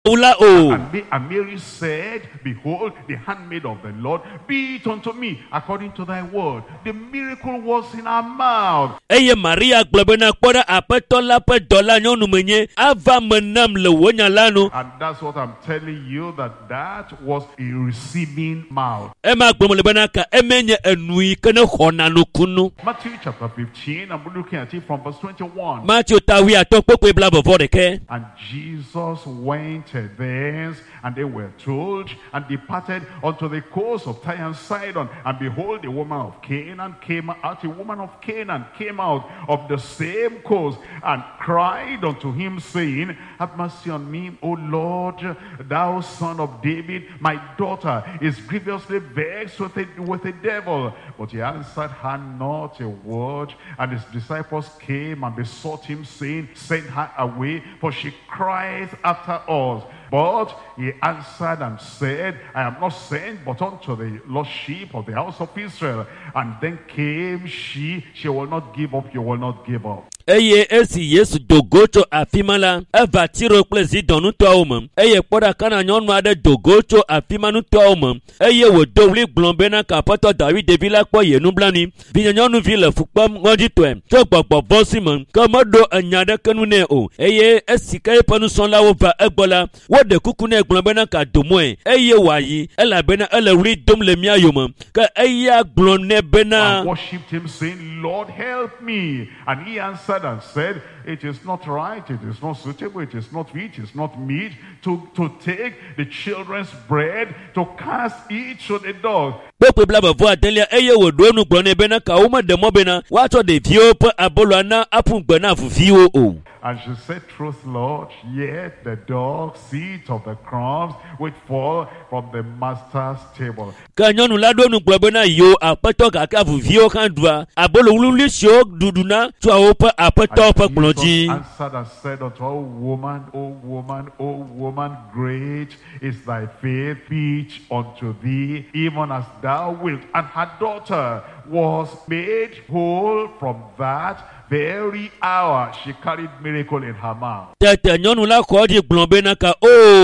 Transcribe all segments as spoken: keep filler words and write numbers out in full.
And, and Mary said, behold, the handmaid of the Lord, be it unto me according to thy word. The miracle was in her mouth. Eye Maria globena kpora apetola pe dola nyonu menye ava menam le wonya lanu. And that's what I'm telling you, that that was a receiving mouth. Ema glomolebena ka emenye enui kene khona no kunu. Matthew chapter fifteen, I'm looking at it from verse twenty-one. Matthew tawi atokpokwe bla before the care. And Jesus went thence, and they were told, and departed unto the coast of Tyre and Sidon. And behold, a woman of Canaan came out, a woman of Canaan came out of the same coast, and cried unto him, saying, have mercy on me, O Lord, thou son of David. My daughter is grievously vexed with a, with a devil. But he answered her not a word. And his disciples came and besought him, saying, send her away, for she crieth after us. But he answered and said, I am not sent but unto the lost sheep of the house of Israel. And then came she, she will not give up, you will not give up. Eye esi Yesu dogocho afimala eva tiro plezi donu to omam eye poda kana nyonu ade dogocho afimanu to omam eye wo dowli gblonbena kapoto David devila po yenu blani bi nyonu vile fukpam ngoji to em to gbogbo bosimon komodo anyade kanu ne o eye esi kai panu son lawo va egbola wo de kuku ne gblonbena ka domo e eye wayi ela bena ele ri dom le mia yoma ka eye gblon ne bena worshipped him, saying, Lord, help me. And he answered and said, it is not right, it is not suitable, it is not fit, it is not meet to, to take the children's bread to cast it to the dog. Pope blaba vo atelia eye wo do nu gbon bena ka uma de mo bena wa to de vio pe abolo na apun gbona fu vio o. And she said, truth, Lord, yet the dogs eat of the crumbs which fall from the master's table. Ka nyonu la do nu gbona yo apeto ka ka fu vio kan dua abolo wulu sho duduna to opa apeto pa gbonji. Answered and said unto her, woman, O woman, O woman, great is thy faith, be it unto thee, even as thou wilt. And her daughter was made whole from that very hour. She carried miracle in her mouth. Tete nyonu la ko di glombe na ka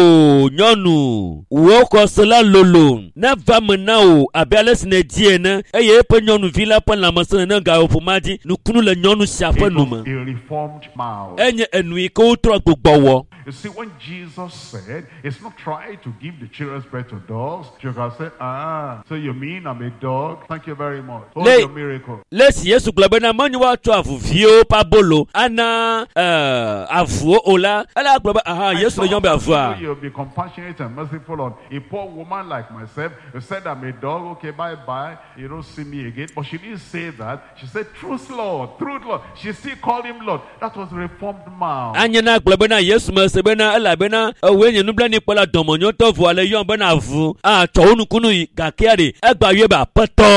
o nyonu wo ko sala lolo na va mena o abiales ne die na eye pe nyonu vila pa la masana na ga ofumaji nu kunu le nyonu shafa numa. A reformed mouth. Enye enui ko tro gbogbo wo. You see, when Jesus said, it's not try to give the children's bread to dogs, you can say, ah, so you mean I'm a dog? Thank you very much. Hold Le, your miracle. Let's yes, globena manu wa to afu vio pabolo ana uh afu ola ala globa aha yes le yombe afu. You'll be compassionate and merciful on a poor woman like myself who said I'm a dog, okay, bye bye, you don't see me again. But she didn't say that. She said, truth, Lord, truth, Lord. She still called him Lord. That was reformed mouth. Anya na globena yes sebena ala bena wenye nubla ni pola domonyo to vo ale yon bena vu a to onukunu ga kiari egba ye ba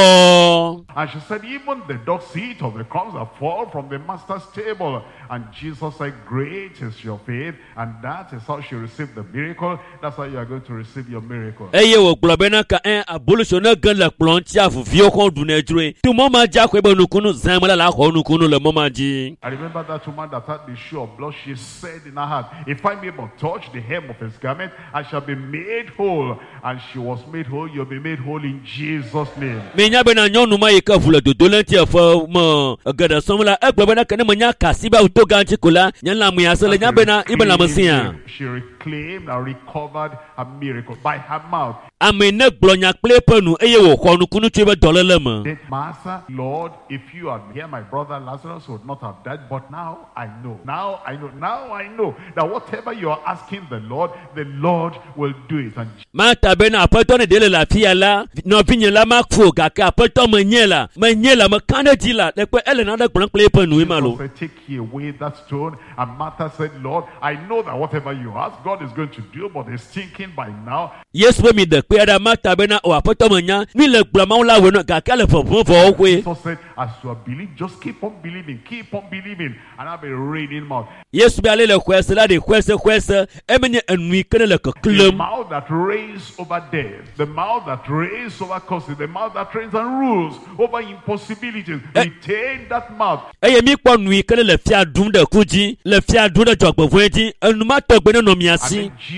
poto. And she said, even the dogs eat of the crumbs that fall from the master's table. And Jesus said, great is your faith. And that is how she received the miracle. That's how you are going to receive your miracle. Eye wo globena ka en abolution na gan la plonti afu vio kon dunejure tu mama ja ko ebe onukunu zamala la ko onukunu le mama ji. I remember that woman that had the issue of blood. She said in her heart, if I may but touch the hem of his garment, I shall be made whole. And she was made whole. You'll be made whole in Jesus' name. Menya bena nyonu ma yeka vula do dolenti afo mo gada somla e globena kana menya kasiba uto ganchi kula nyala mu yasele nya bena ibana masia. She reclaimed and recovered her miracle by her mouth. Amene glonya klepenu eye wo kwonu kunu twebe dolelema. Then, Master, Lord, if you had here, my brother Lazarus would not have died. But now I know. Now I know. Now I know that whatever you are asking the Lord, the Lord will do it. And Mata bena apoto ne dele la fiala no vinye la makfo kaka apoto menyela menyela makane dila lekwe ele na da gbon klepenu imalo. Jesus said, take away that stone. And Martha said, Lord, I know that whatever you ask, God is going to do, but it's thinking by now. Yes, we me the kweda mata bena o apoto menya ni le gbama la we no kaka le fo fo fo kwe. Jesus said, as you believe, just keep on believing, keep on believing, and I'll be raining mouth. Yes, be ale le kwese la de kwese kwese emenye enui kene le The koklem. mouth that reigns over death, the mouth that reigns over curses, the mouth that reigns and rules over impossibilities. Retain that mouth. Eye mi kpo nui kene le fia dum de kuji le fia dum de jogbo fwenji enuma togbe no And miasi. then Jesus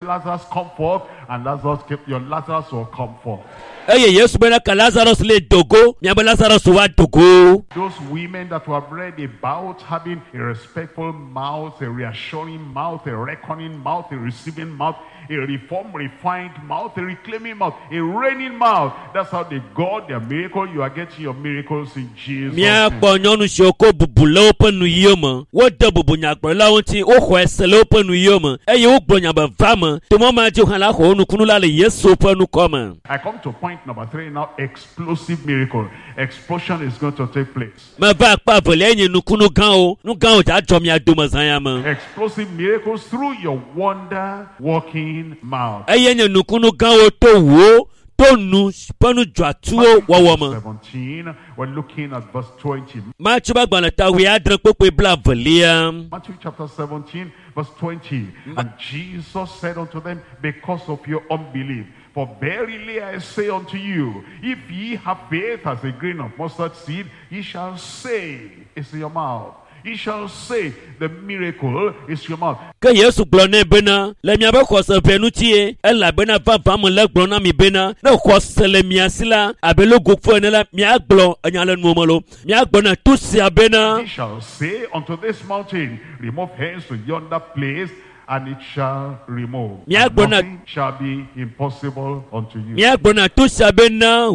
Lazarus, come forth, and Lazarus, your Lazarus will come forth. eye Yesu bena ka Lazarus le dogo miabe Lazarus wa dogo. Those women that were read about having a respectful mouth, a reassuring mouth, a reckoning mouth, a receiving mouth, a reformed, refined mouth, a reclaiming mouth, a reigning mouth. That's how they got their miracle. You are getting your miracles in Jesus' Mia name. po nyonu shoko bubule open nu yoma. Wo de bubu nya gbo la wonti o ho esele open nu yoma. Eye wo gbo nya ba vama. To mo ma ju han la ho nu kunu la le Yesu open nu come. I come to point number three now. Explosive miracle. Explosion is going to take place. Ma ba pa vole enye nu kunu gan o. Nu gan o ja jo mi ado mo zan ya mo. Explosive miracles through your wonder working mouth. Eye enye nu kunu gan o to wo. To nu panu jwa tuo wo mo. seventeen, we're looking at verse twenty. Ma chuba gbana ta wi adran pope bla volia. Matthew chapter seventeen, verse twenty. And Jesus said unto them, because of your unbelief, for verily I say unto you, if ye have faith as a grain of mustard seed, ye shall say, it's in your mouth. Ye shall say, the miracle is your mouth. Ke Yesu gblɔ nɛ bena le miabe xɔse ʋe ŋutie elabena vavã mele gblɔ na mi bena ne xɔse le mia si la abe logo ƒu ene la miagblɔ enya le nuwo me lo miagblɔ na to sia bena. Ye shall say unto this mountain, remove hence to yonder place, and it shall remove. And nothing shall be impossible unto you. Miagblɔ na to sia bena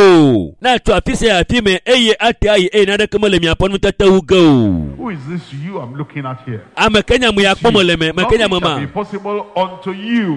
ho na tso afi sia afi me eye ate ayi eye na ɖeke mele miaƒe nutete wu ge o. Who is this you I'm looking at here? Ame kenya mu ya kpɔ me le me me kenya me Nothing shall be ma possible unto you.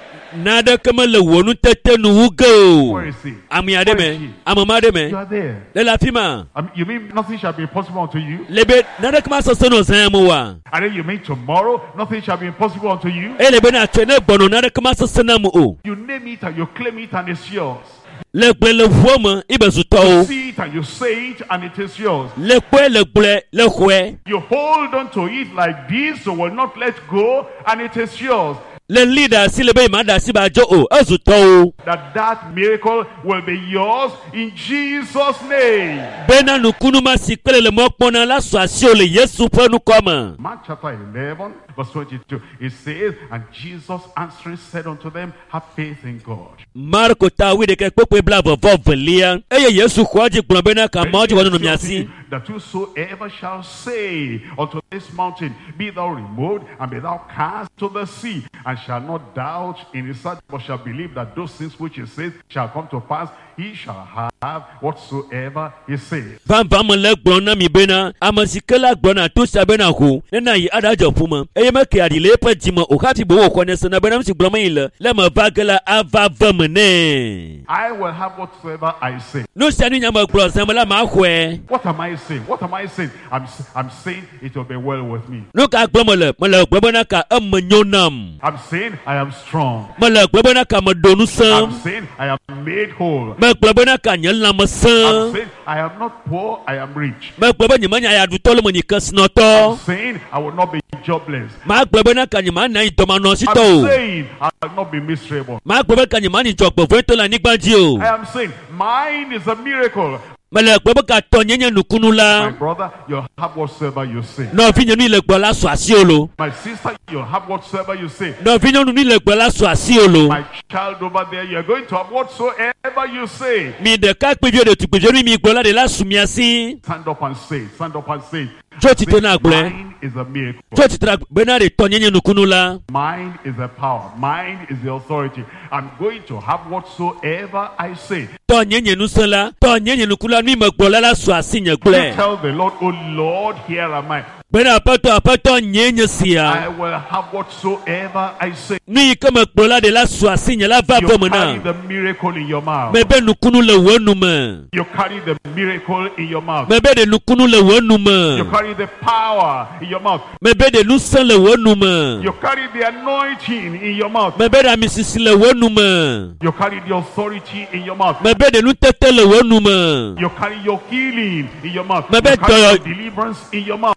na ɖeke mele wò nutete nu wu ge o. Where is he? Ame aɖe me ame ma aɖe You me are there. le le afi ma Um, you mean nothing shall be impossible unto you? le be na ɖeke ma sese no zã me wa. And then you mean tomorrow nothing shall be impossible unto you? Ele bena tso ne gbɔnɔ na ɖeke ma sese na mu o. You name it and you claim it and it's yours. Le gblẽ le ʋuɔ me ibe You zutɔwo. see it and you say it and it is yours. Le kpɔe le gblẽ le xɔe. You hold on to it like this, so will not let go, and it is yours. Le li ɖe asi le be ma ɖe asi ba dzo o ezutɔwo. That that miracle will be yours in Jesus' name. Bena nukunu ma si kple le mɔ kpɔna la sɔ asi o le Yesu ƒe nukɔme. Mark chapter eleven, verse twenty-two. It says, and Jesus answering said unto them, have faith in God. Marko ta wi ɖeke kpekpe bla vɔvɔ velia eye Yesu xɔ dzi gblɔ bena ka mawo dzi wɔ nɔnɔ miasi. That whosoever shall say unto this mountain, be thou removed and be thou cast to the sea, and shall not doubt in his heart, but shall believe that those things which he says shall come to pass, he shall have whatsoever he says. Vavã me le gblɔ na mi bena ame si ke la gblɔ na to sia bena ho nena yi aɖadze ƒu me eye meke aɖi le eƒe dzi me o hafi be wòxɔ ne sena bena nu si gblɔm yi le le me va ge la ava ve me nɛ. I will have whatsoever I say. Nu sia nu nyame gblɔ zã me la ma xɔe. What am I saying? What am I saying? I'm, I'm saying it will be well with me. Nu ka gblɔ me le me le gblɔ bena ka eme nyo nam. I'm saying I am strong. Me le gblɔ bena ka me ɖo nu I'm sẽm. saying I am made whole. Me gblɔ bena ka nye lãme I'm sẽm. saying I am not poor, I am rich. Me gblɔ be nye menya ya ɖutɔ le me nye ke I'm sinɔtɔ. saying I will not be jobless. Ma gblɔ bena ka nye ma na yi dɔmanɔsitɔ I'm o. saying I will not be miserable. Ma gblɔ be ka nye ma ni dzɔgbevɔ̃etɔ le anyigba dzi o. I am saying mine is a miracle. Me le gblɔ be ka tɔ nye nye nukunu My la. brother, you'll have whatsoever you say. Nɔvi nyɔnu yi le gblɔ la sɔ asi o lo. My sister, you'll have whatsoever you say. Nɔvi nyɔnu yi le gblɔ la sɔ asi o lo. My child over there, you're going to have whatsoever you say. Mi ɖeka kpevi o ɖetugbevi nu mi gblɔ la ɖe la su mia si. Stand up and say, stand up and say. Tso tsitre na gblɔe. Mine is a miracle. Tso tsitre bena ɖe tɔ nye nye nukunu la. Mine is the power. Mine is the authority. I'm going to have whatsoever I say. Tɔ nye nye nusẽ la. Tɔ nye nye nukunu la nu me gblɔ la la sɔ asi nye You gblɔe. tell the Lord, oh Lord, here am I. Bena aƒetɔ aƒetɔ nye nye I sia. will have whatsoever I say. Nu yi ke me gblɔ la ɖe la sɔ asi nye la va You ve me carry na. the miracle in your mouth. Me be nukunu le wo nu me. You carry the miracle in your mouth. Me be ɖe nukunu le wo nu You me. carry the power in your mouth. Me be ɖe nusẽ le wo nu me. You carry the anointing in your mouth. Me be ɖe amisisi le wo nu me. You carry the authority in your mouth. Me be ɖe nutete le wo nu me. You carry your healing in your mouth. Me You be carry dɔyɔ- your deliverance in your mouth. Me be ɖe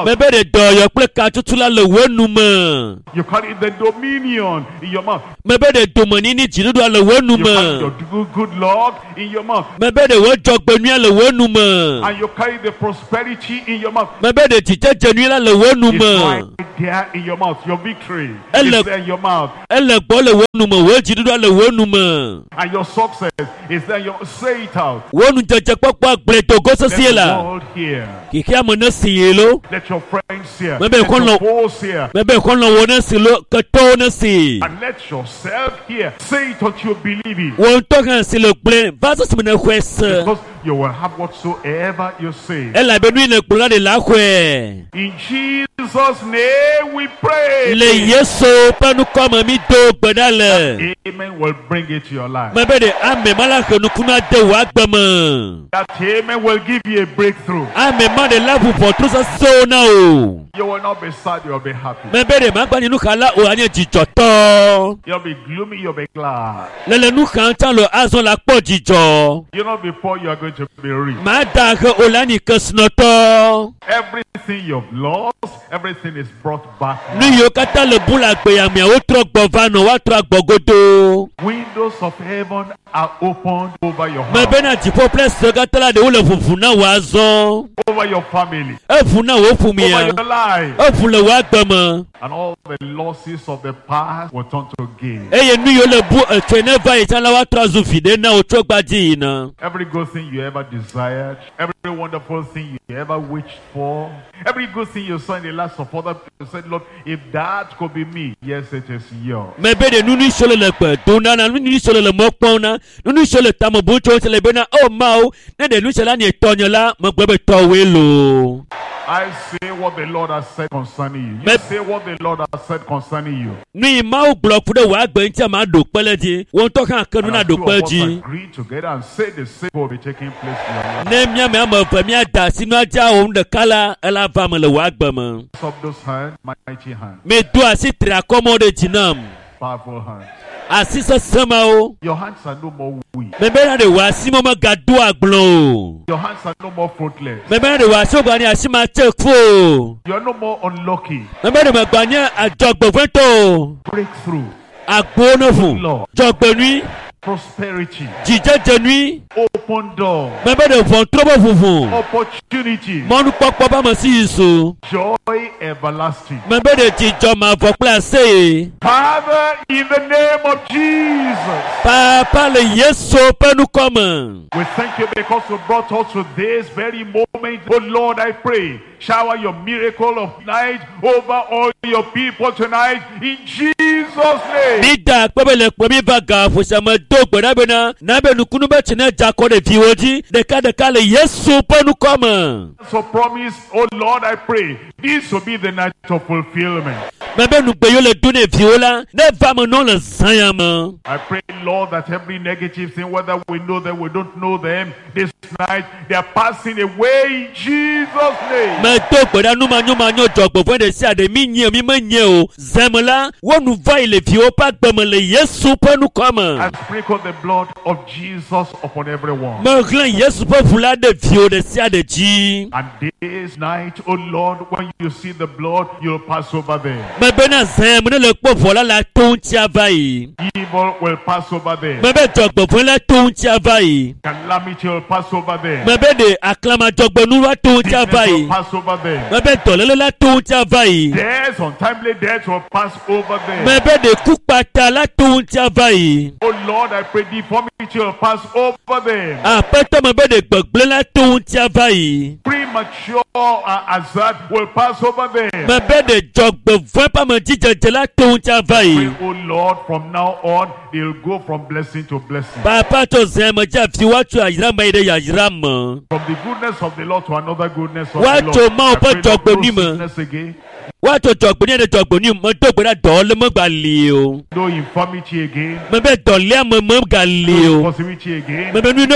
dɔ̀yọ̀ kple katutula le wo nu me. You carry the dominion in your mouth. Mebe de domeni ni dziɖuɖua le wo nu You carry me. your good, good luck in your mouth. Mebe de wo dzɔgbenyuia le wo nu me. And you carry the prosperity in your mouth. Mebe de dzidzedzenui la le wo nu It's me. right there in your mouth. Your victory Elle- is there in your mouth. Ele gbɔ le wo nu me. Wo dziɖuɖua le wo nu me. And your success is there in your... Say it out. Wo nu dzedzekpɔkpɔ agble dogo Let sesie the la. world hear. Kìkì ame ne si ye lo. Let your friends hear. Maybe Let you your can't foes hear. Mebe kɔnɔ wo ne si lo ketɔwo ne si. And let yourself hear. Say it until you believe it. Wo ŋutɔ hã si le gblẽ va sesi me ne xɔe se. Because you will have whatsoever you say. Elabe nu yi le gblɔ la de la xɔe. In Jesus' name we pray. Le Yesu ƒe nukɔ me mi do gbe ɖa le. Amen will bring it to your life. Mebe de ame ma la he nukunu ade wo agbe me. That amen will give you a breakthrough. Ame ma de la ʋuʋɔ tro sesẽwo na o. You will not be sad, you'll be happy. Mebe de ma gba ni nu xa la o anye dzidzɔtɔ. You'll be gloomy, you'll be glad. Le le nu xam tsã le azɔ la kpɔ dzidzɔ. You know, before you are going to be rich. Ma da he o la ni ke sinɔtɔ. Everything you've lost, everything is brought back. Nu yiwo katã le bu le agbeyamea wotrɔ gbɔ va nɔ woatrɔ agbɔ godo. Windows of heaven are opened over your Mebe house, na dziƒo kple se katã la ɖewo le ʋuʋu na wò azɔ. over your family, Eʋu na wò over ƒomea. your life. Eʋu le wò agbe me. And all the losses of the past will turn to gain. Eye nu yiwo le bu etsɔe ne va yi tsã la woatrɔ azu viɖe na wò tso gbadzi yina. Every good thing you ever desired, every wonderful thing you ever wished for, every good thing you saw in the lives of other people, said, Lord, if that could be me, yes, it is yours. Mebe de nunu sio le le gbe do na na nunu sio le le mɔ kpɔm na nunu sio le tame bu tso se le be na o Mawu ne de nu se la ni etɔnye la megbe be tɔwoe lo. I say what the Lord has said concerning you. You Me- say what the Lord has said concerning you. Nu yi Mawu gblɔ ku ɖe wò agbe ŋuti ma ɖo kpe le dzi. Wo ŋutɔ hã ke nu And na as ɖo two kpe of us dzi. agree together and say the same will be taking place in your life. Ne míame ame eve míada asi nua dza wo ŋu ɖeka la ela va me le wò agbe me. Lift up those hands, mighty hands, Mi do asi tri akɔmɔ ɖe dzi nam. powerful hands. Asi sesẽ mawo. Your hands are no more weak. Mebe na de wò asi mo megado agblɔ o. Your hands are no more fruitless. Mebe na de wò asi wogba nye asi ma tse kpo o. You are no more unlucky. Mebe de megba nye adzɔgbevɔ̃tɔ o. Breakthrough, Agbo ne ʋu. Dzɔgbenui. prosperity, Dzidzedenui. open door, Mebe de ʋɔntro be ʋuʋu. opportunity, Mɔnukpɔkpɔ be ame si yi so. joy everlasting. Mebe de dzidzɔ mavɔ kple ase. Father, in the name of Jesus, Papa le Yesu ƒe nukɔ me. we thank you because you brought us to this very moment. Oh Lord, I pray, shower your miracle of night over all your people tonight in Jesus' name. Mida kpebe le kpemi va ga ƒosame do gbe ɖa bena na be nukunu be tsi ne dza kɔ ɖe viwo dzi ɖekaɖeka le Yesu ƒe nukɔ me. So promise, oh Lord, I pray, this will be the night of fulfillment. Mebe nugbe yiwo le do ne viwo la ne va me nɔ le zãya me. I pray, Lord, that every negative thing, whether we know them, we don't know them, this night, they are passing away in Jesus' name. Medo gbe ɖa numanyomanyo dzɔgbevɔ̃e ɖe sia ɖe mi nye mi menye o. Zeme la wo nu va yi le viwo ƒe agbe me le Yesu ƒe nukɔ me. I sprinkle the blood of Jesus upon everyone. Mehlẽ Yesu ƒe ʋu la ɖe viwo ɖe sia ɖe dzi. And this night, oh Lord, when you see the blood, you'll pass over them. Mebe na zã me ne le kpɔ vɔ la le to ŋuti ava yi. Evil will pass over them. Mebe dzɔgbevɔ̃e la to ŋuti ava yi. Calamity will pass over them. Mebe de aklamadzɔgbenu la to ŋuti ava Sickness will yi. pass over them. Mebe dɔléle la to ŋuti ava yi. Death, untimely death will pass over them. Mebe de kukpata la to ŋuti ava yi. Oh Lord, I pray deformity will pass over them. Aƒetɔ mebe de gbegblẽ la to ŋuti ava yi. Premature uh, hazard will pass over them. Mebe de dzɔgbevɔ̃e ƒe amedzidzedze la to ŋuti ava yi. Pray, oh Lord, from now on, they'll go from blessing to blessing. Papa tso zã me dzi afi woatso yayra me yi ɖe yayra me. From the goodness of the Lord to another goodness of What the to Lord. Mao I pe pray not dzɔgbenu no me. sickness again, Woatso dzɔgbenu ɖe dzɔgbenu me do gbe ɖa dɔ le megali o. no infirmity again, Mebe dɔlia me megali no o. impossibility again, Mebe nu ne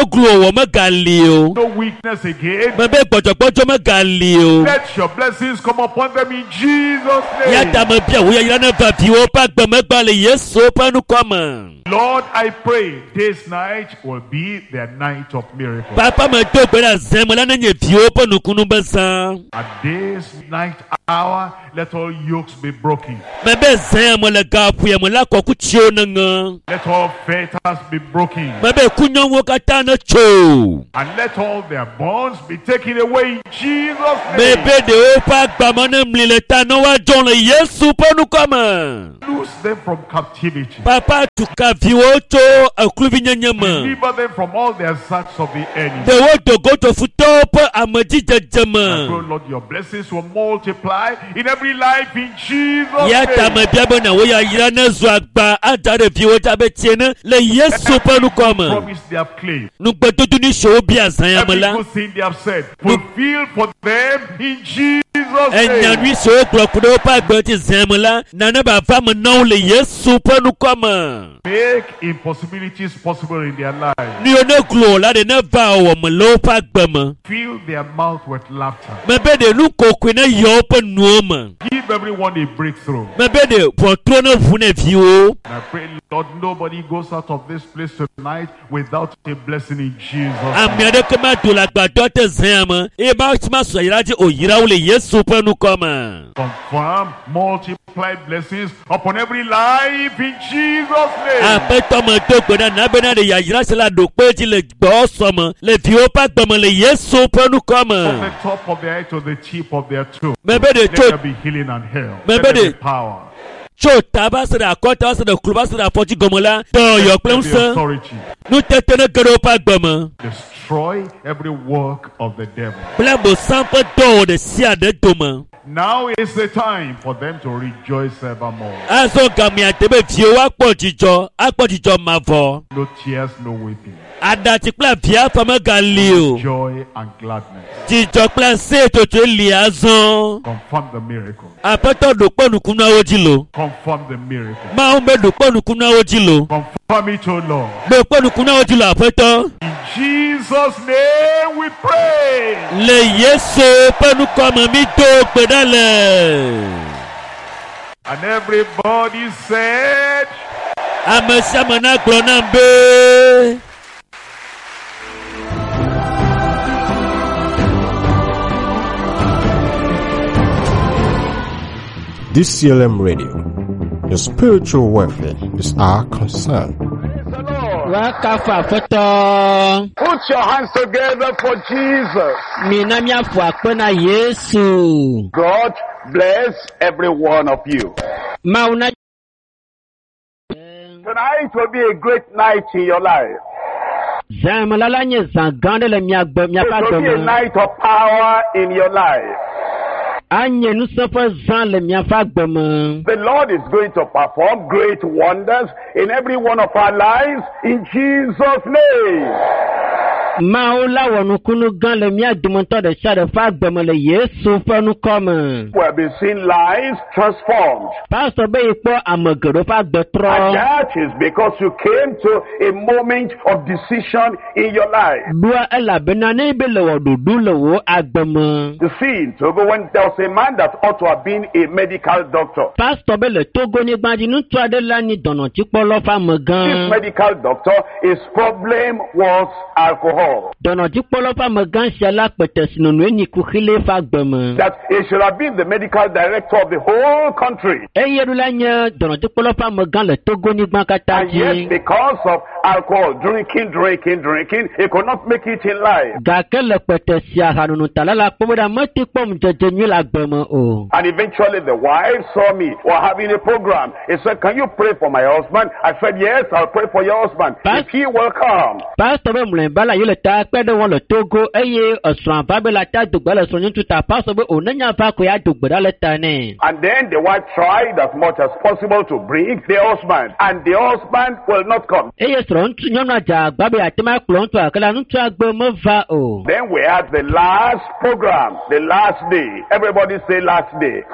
glo me gali o. No weakness again. Me be gbojogbojo me gali o. Let your blessings come upon them in Jesus' name. Ya ta me bia wo ya na va bi o pa gbe me gba le Yesu pa nu come. Lord, I pray this night will be their night of miracles. Papa me do gbe na zem la na nye bi o pa nu kunu be san. At this night hour, let all yokes be broken. Me be zem le ga pu ya me la ko ku chi o na nga. Let all fetters be broken. Me be kunyon wo kata na cho. And let all their bonds be taken away in Jesus' Me name. be de o pa gba mo na mli le ta no wa jon le Yesu pa nu come. Loose them from captivity. Papa tu ka vi o to aklubi nyanyama. Deliver them from all the attacks of the enemy. De wo do go to futo pa amadi I pray, jajama. Lord, your blessings will multiply in every life in Jesus' Ya ta me name. bia bo na wo ya yira na zu agba ada de vi o ta be tie na le Yesu pa nu come. Promise they have claimed. Nu gbe to ni so bi azan ya Every mala. good thing they have said, fulfill for them in Jesus' Enya name. nwi so glo kudo pa gbe ti zan mala. Na na ba fa mo na le Yesu pa nu come. Make impossibilities possible in their lives. Ni o ne glo la de na va o mo lo pa gbe mo. Fill their mouth with laughter. Me be de nu ko ku na yo pa nu ma. Give everyone a breakthrough. Me be de potro na fu na vi o. And I pray, Lord, nobody goes out of this place tonight without a blessing in Jesus' name. Ami ade kema do la gba do te zan ma. E ba ti ma so yira ji o yira o le Yesu pa nu come. Confirm multiplied blessings upon every life in Jesus' name. Apeto mo to gbe na na be na de ya yira se la do pe ti le gbo so mo. Le vi o pa gbe mo le Yesu pa nu From come. the top of their head to the tip of their toe. Me be de Let cho there be healing and health. Me Let be there de- be power. cho taba se da ko ta se da kluba se da foti gomola. Do yo Let there plem be se. authority. Nu tete na gero pa gbe mo. Destroy every work of the devil. Plem bo sample do de sia de do mo. Now is the time for them to rejoice evermore. Aso gami atebe vi o wa po jijo, a po jijo ma vo. No tears, no weeping. Adati pla via fama gali o. Joy and gladness. Jijo pla se to to li azon. Confirm the miracle. Apeto do po nu kuna ojilo. Confirm the miracle. Ma o be do po nu kuna ojilo. Confirm it, O Lord. Do po nu kuna ojilo apeto. In Jesus' name we pray. Le Yesu pe nu koma mi do pedale. And everybody said, Amesa mana glona mbe. D C L M Radio. Your spiritual welfare is our concern. Wakafa foto. put your hands together for Jesus. Mina mi afu akpena Yesu. God bless every one of you. Mauna. Tonight will be a great night in your life. Zamalala nye zangande le miagbe It will be a miapagbe. night of power in your life. Anye nou sefe zan le miafagbe me. The Lord is going to perform great wonders in every one of our lives in Jesus' name. Maola wonu kunu gan le miadumonto de shade fagbe me le Yesu fe nu kome. We have been seeing lives transformed. Pastor be ipo amegero fagbe And tro. that is because you came to a moment of decision in your life. Dua ela benane be le wodudu le wo agbe me. You see, in Togo, when there was a man that ought to have been a medical doctor. Pastor be le Togo ni gbanji nu twa de la ni dono ti polo fa me This gan. medical doctor, his problem was alcohol. Dono ti polo fa me gan se la pete sinu nu eni ku khile fagbe me. That he should have been the medical director of the whole country. Eye du la nye dono ti polo fa me gan le Togo ni gban kata And yet, ji. because of alcohol, drinking, drinking, drinking, he could not make it in life. Gake le pete si ahanunu tala la kpomoda mati pom jeje nyi la gbe me o. And eventually the wife saw me. We're having a program. He said, can you pray for my husband? I said, yes, I'll pray for your husband. Pas- If he will come. Pastor be mlen bala yo le ta pe de won le Togo eye osun aba be la ta dugbe le so nyun ta pastor be onanya fa ko ya dugbe da le ta ne. And then the wife tried as much as possible to bring the husband. And the husband will not come. Eye soro ntu nyonu aja agba be atima klo ntu akala ntu agbe mo va o. Then we had the last program, the last day. Everybody say last day.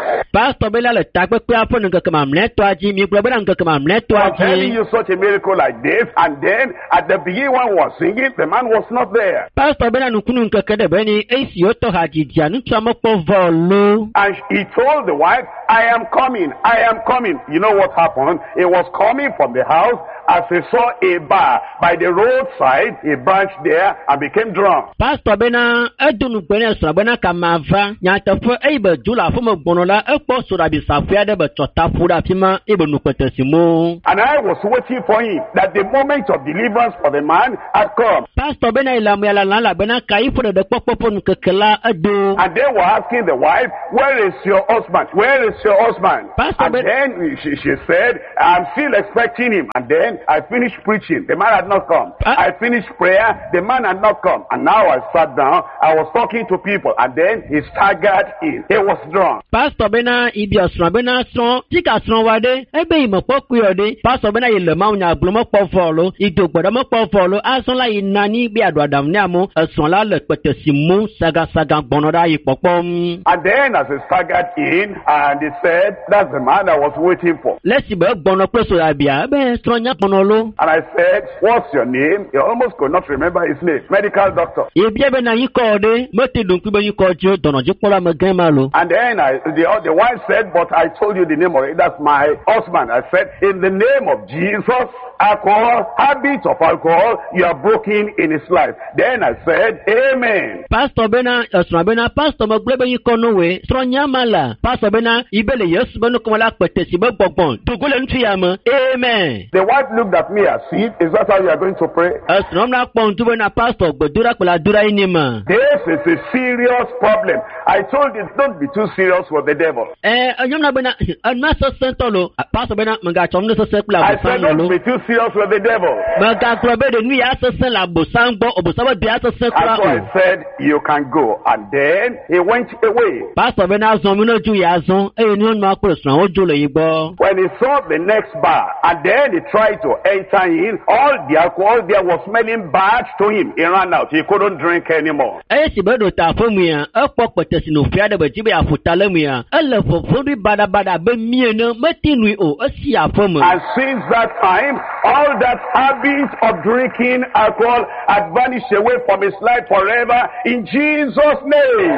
Pastor bena le takpe pe apo nga kama mleto aji mi gbe bena nga kama mleto I'm telling aji. you such a miracle like this, and then at the beginning one was singing, the man was not there. Pastor bena nukunu nga kede beni eisi yoto haji dia nutu amokpo volo. And he told the wife, I am coming, I am coming. You know what happened? He was coming from the house as he saw a bar by the roadside. He branched there and became drunk. Pastor bena edunu bena so bena kamava nyata fo eibe dula fo mo gbonola ekpo so da bisafia de be tota fura fima ebe nukwetesimo. And I was waiting for him, that the moment of deliverance for the man had come. Pastor bena ilamu yala la bena kai fo de popopo nkekela edo. And they were asking the wife, where is your husband? Where is your husband? Pastor and Ben- then she, she said, I'm still expecting him. And then I finished preaching. The man had not come. Uh- I finished prayer. The man had not come. And now I sat down. I was talking to people. And then he staggered in. He was drunk. Pastor bena ibi osran bena son tika son wade ebe imopo kuyode. Pastor bena ile ma unya agbomo po folo idogbodo mo po folo ason la inani bi adwadam ni amu eson la le petesimu saga saga gbonoda ipopom. And then as he staggered in, and he said, that's the man I was waiting for. Lesi be gbono pe so abia be son nya gbono And I said, what's your name? He almost could not remember his name. Medical doctor. Ebi ebe na yin ko de moti dun pe yin ko jo dono ji pola me gan ma lo. And then I, the, the wife said, but I told you the name of it. That's my husband. I said, in the name of Jesus, alcohol, habit of alcohol, you are broken in his life. Then I said, amen. Pastor bena osran bena pastor mo gbe yin ko no we son nya mala. Pastor bena ibele yesu beno ko la petesi be gbogbon dogole ntu ya mo. Amen. The wife looked at me as if, is that how you are going to pray? Osran na pon tu bena pastor gbodura pela dura yin ma. This is a serious problem. I told you, don't be too serious with the devil. Eh, anyom na bena anma so sentolo. Pastor bena mga chom no so sekula I bo said, san don't lo. be too serious with the devil. Mga krobe de nu ya so sen la bo san gbo obosawa bi so And sekula so o. I said, you can go. And then he went away. Pastor bena zon mi no ju ya zon e ni on ma ko san o jo le igbo. When he saw the next bar, and then he tried to enter in, all the alcohol there was smelling bad to him. He ran out. He couldn't drink anymore. E si be do ta fo mu ya e po petesi no fia de be ji be afuta le mu ya. E le fo fo bi bada bada be mie no meti nu o e si afo mu. And since that time, all that habit of drinking alcohol had vanished away from his life forever in Jesus' name.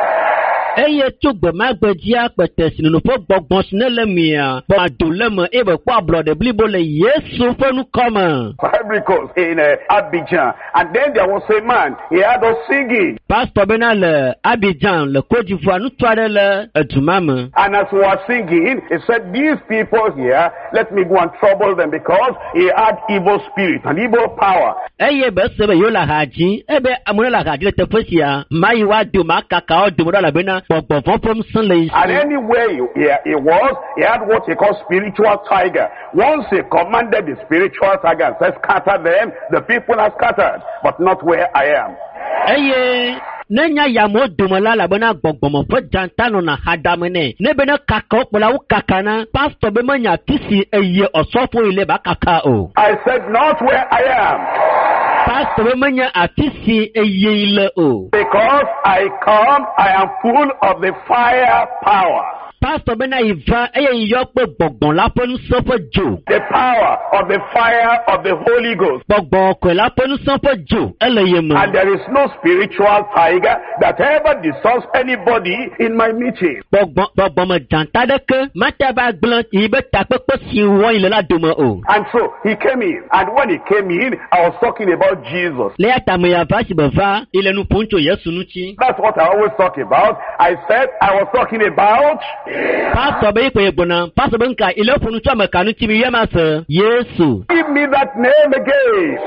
Eye tugbe magbejia petesi no fo gbogbon sine le mu ya. Bo adole mo e be kwa blood blibo le Yesu fo nu come. Ivory Coast in uh, Abidjan. And then there was a man, he had us singing. Pastor bena le Abidjan le Côte d'Ivoire nu tware le edumame. And as we were singing, he said, these people here, let me go and trouble them, because he had evil spirit and evil power. Eye be se be yo la haji ebe amuna la haji le tefosia mai wa do makaka o do la bena gbogbo fon fon san le And isi. anywhere he, he, he was, he had what he called spiritual tiger. Once he commanded the spiritual tiger and said, scatter them, the people are scattered, but not where I am. Eye nenya ya mo do la la bena gbogbo mo fo jantano na hadamene ne bena kaka o pola u kaka na pastor be manya tisi eye osofo ile ba kaka o. I said, not where I am, Pastor be manya atisi eye ile o. because I come, I am full of the fire power. Pastor bena iva eye yo pe gbogbo la ponu sofo jo. The power of the fire of the Holy Ghost. Gbogbo ko la ponu sofo jo eleye mo. And there is no spiritual tiger that ever disturbs anybody in my meeting. Gbogbo gbogbo mo janta de ke mata ba gbon ibe ta pepe si won ile la do mo o. And so he came in. And when he came in, I was talking about Jesus. Le ata mo ya va si bava ile nu poncho Yesu nu chi. That's what I always talk about. I said I was talking about Pastor be ko egbona, pastor be nka ile funu cho me kanu ti mi ye ma se. Yesu. give me that name again.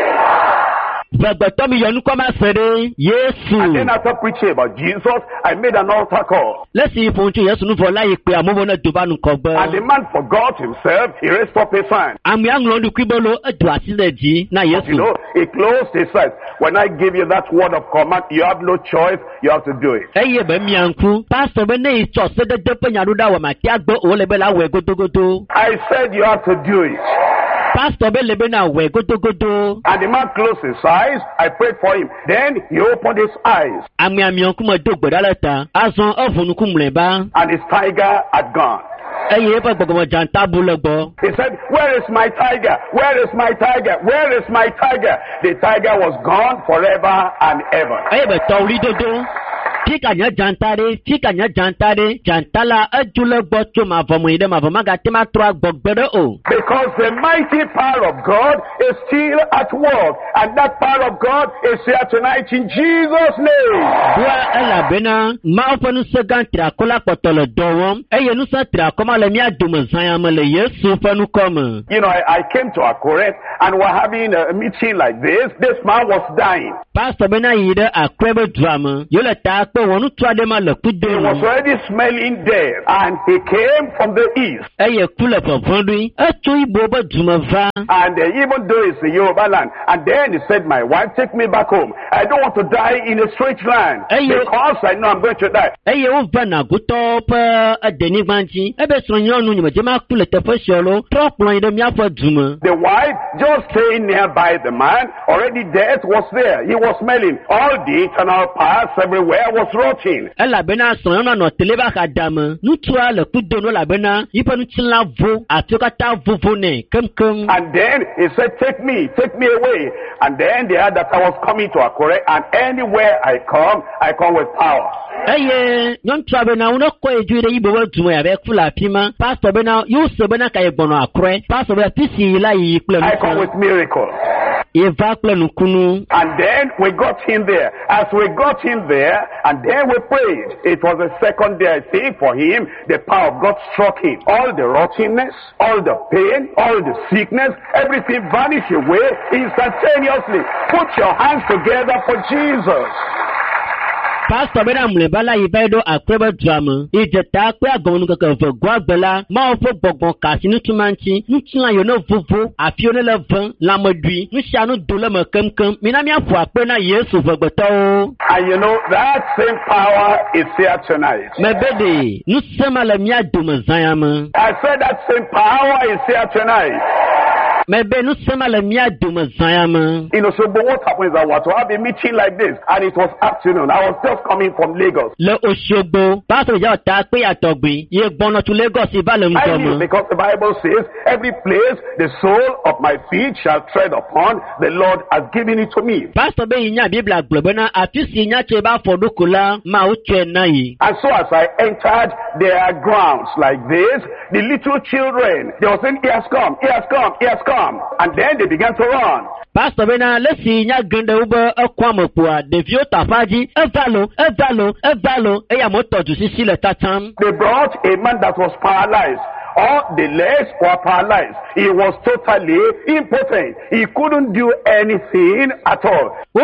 Gbogbo to mi yonu ko ma se de. Yesu. And then after preaching about Jesus, I made an altar call. Let's see poncho Yesu nu for la ipe amobo na do ba nu ko gbe. And the man forgot himself. He raised up his hand. Ami anglo ndu kwibolo edu asile ji na You Yesu. know, he closed his eyes. When I give you that word of command, you have no choice. You have to do it. Eye be mi anku, pastor be ne cho se de de pe nyaru da wa ma ti agbo o le be la we godogodo. I said you have to do it. Pastor be lebe na we godo godo. And the man closed his eyes. I prayed for him. Then he opened his eyes. Ami ami okuma do gbadalata. Azon ofunu kumleba. And his tiger had gone. He said, where is my tiger? Where is my tiger? Where is my tiger? The tiger was gone forever and ever. Tikanya jantare, tikanya jantare, jantala ajula bocho mavomuide mavomaga tema trois bogbere o. Because the mighty power of God is still at work, and that power of God is here tonight in Jesus' name. Bua ela bena maofanu segan trakola potolo dowom, eye nusa trakoma le mia dumazaya mele Yesu fanu koma. You know, I, I came to Akure and we're having a meeting like this. This man was dying. Pastor bena yide akwebe drama. Yola ta he was already smelling death, and he came from the east. And uh, even though it's the Yoruba land, and then he said, my wife, take me back home. I don't want to die in a strange land, because I know I'm going to die. The wife just staying nearby the man, already death was there. He was smelling all the internal parts everywhere was rotting. And then he said, take me, take me away. And then they heard that I was coming to Akure, and anywhere I come, I come with power. I come with miracles. And then we got in there. As we got in there, and then we prayed. It was the second day, I think, for him. The power of God struck him. All the rottenness, all the pain, all the sickness, everything vanished away instantaneously. Put your hands together for Jesus. Pastor Benam Lebala Ibedo Akreba drama. Ijeta kwa gonuka for Guabella, Maofo Bogon Casino to Manchi, Nuchina Yono Vuvu, a Fiona Levan, Lamadri, Nushano Dulama Kumkum, Minamia for Pena years over Bato. And you know, that same power is here tonight. Mebede, Nusema Lamia Dumazayama. I said that same power is here tonight. Maybe no sema le mia dumazayama. You know, so but what happens is I want to have a meeting like this, and it was afternoon. I was just coming from Lagos. Le Oshobo, pastor ya ta pe atogbi, ye gbono to Lagos ibalem I knew, because the Bible says, every place the sole of my feet shall tread upon, the Lord has given it to me. Pastor be inya Biblia globena atisi nya cheba fodukula ma uche nayi. And so as I entered their grounds like this, the little children, they were saying, he has come, he has come, he has come. And then they began to run. Pastor Bena, let's see, nya gende uba akwamopua, de viota faji, evalo, evalo, evalo, eyamoto to sisi le tatam. They brought a man that was paralyzed. All the legs were paralyzed. He was totally impotent. He couldn't do anything at all. And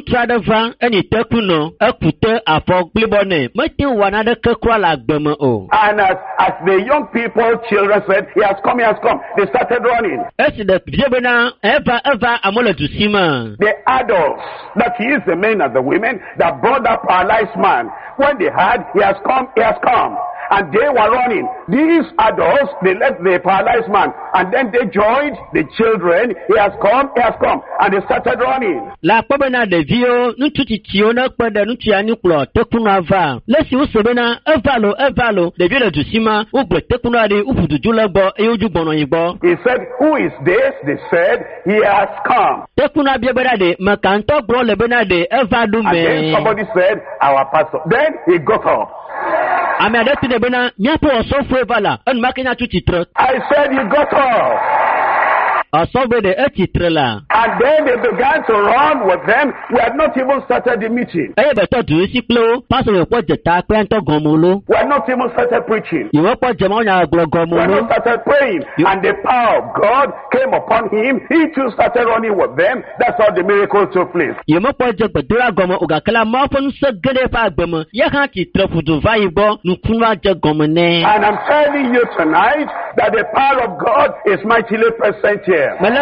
as, as the young people, children said, he has come, he has come, they started running. The adults, that is the men and the women, that brought that paralyzed man, when they had, he has come, he has come. And they were running. These adults, they left the paralyzed man, and then they joined the children. He has come, he has come, and they started running. La pobena de vio, nututi tiona kwenda nutiani klo tekuna va. Lesi usebena evalo evalo de vio de sima ugbe tekuna de ufudu julabo eoju bono yibo. He said, who is this? They said, he has come. Tekuna biebera de makanto bro lebena de evadu me. And then somebody said, our pastor. Then he got up. I said you got off. And then they began to run with them. We had not even started the meeting. We had not even started preaching. We had not started praying. And the power of God came upon him. He too started running with them. That's how the miracle took place. And I'm telling you tonight that the power of God is mightily present here. And this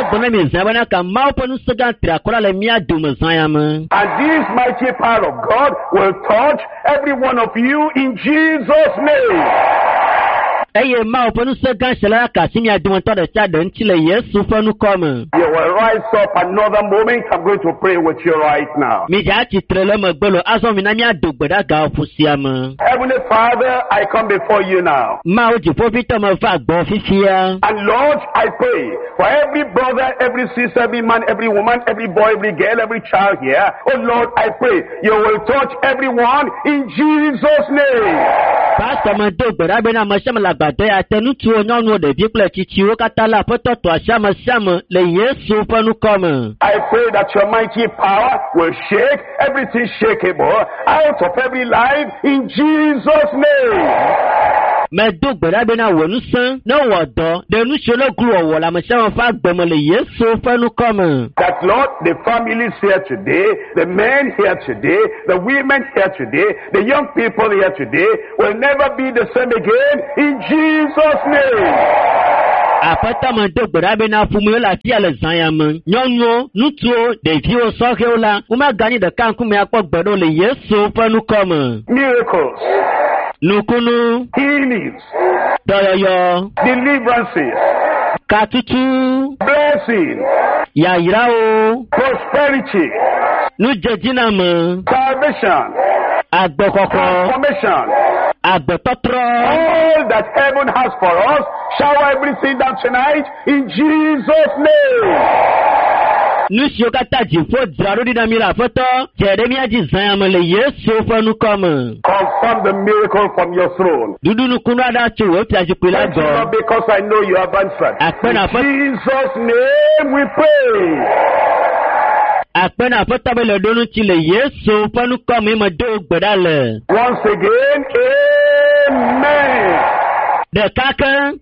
mighty power of God will touch every one of you in Jesus' name. eye ma openu se gan shela ka simi adwon to de cha de ntile Yesu fanu come. You will rise up another moment. I'm going to pray with you right now. Mi ja ti trele mo gbolo aso mi na mi adogbeda ga ofusiam. Heavenly Father, I come before you now. Ma o ji profito mo fa gbo fifia. And Lord, I pray for every brother, every sister, every man, every woman, every boy, every girl, every child here. Oh Lord, I pray you will touch everyone in Jesus' name. Pastor mo dogbeda be na mo shama lagbade atenutu onyonu de biple chichi o katala foto to ashama shama le Yesu fanu come. I pray that your mighty power will shake everything shakeable out of every life in Jesus' name. Me dogbeda be na wonu san na wodo de nu sholo glu owo la mo shama fa gbomo le Yesu fanu come. That Lord, the families here today, the men here today, the women here today, the young people here today will never be the same again in Jesus' name. Apata mo dogbeda be na fumu la ti ale zanyam nyonyo nutuo de fi o soke ola o ma gani de kan ku me apogbedo le Yesu fanu come. Miracles, Nukunu healings, doyoyo deliverances, katutu blessing, yayirao prosperity, nujejina mo salvation, agbokoko transformation. agbototro. All that heaven has for us, shower everything down tonight in Jesus' name. Nusio kata jifo jaro di namira foto Jeremia ji zanyam le Yesu fanu come. Confirm the miracle from your throne. Dudu nukunu ada chu o ti ajipila Thank you, go. Lord, because I know you have answered. Akpena foto In Jesus' name we pray. akpena foto be le donu ti le Yesu fanu come mo dogbeda le. Once again, amen. De kaka